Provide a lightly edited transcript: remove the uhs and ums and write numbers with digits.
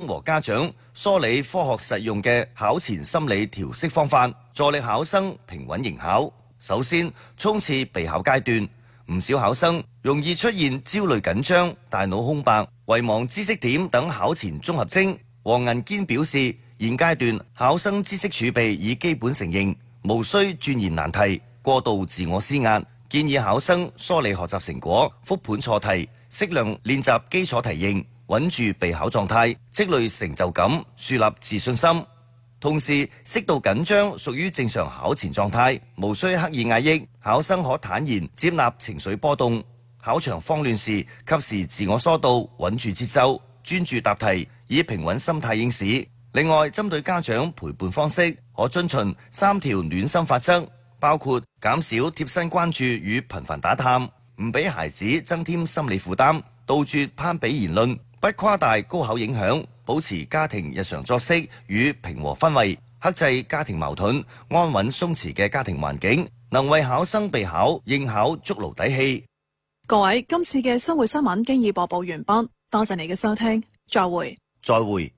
和家長梳理科學實用嘅考前心理調適方法，助力考生平穩迎考。首先，衝刺備考階段，唔少考生容易出現焦慮緊張、大腦空白、遺忘知識點等考前綜合徵。黃銀堅表示，現階段考生知識儲備已基本成型，無需鑽研難題、過度自我施壓。建議考生梳理學習成果，復盤錯題，適量練習基礎題型，穩住備考狀態，積累成就感，樹立自信心。同時，適度緊張屬於正常考前狀態，無需刻意壓抑。考生可坦然接納情緒波動，考場慌亂時，及時自我疏導，穩住節奏，專注答題，以平穩心態應試。另外，針對家長陪伴方式，可遵循3條暖心法則，包括減少貼身關注與頻繁打探，唔俾孩子增添心理負擔，杜絕攀比言論，不誇大高考影響，保持家庭日常作息與平和氛圍，克制家庭矛盾，安穩鬆弛嘅家庭環境，能為考生備考應考築牢底氣。 各位，今次嘅生活新聞經已播報完畢，多謝你嘅收聽，再會。 再會。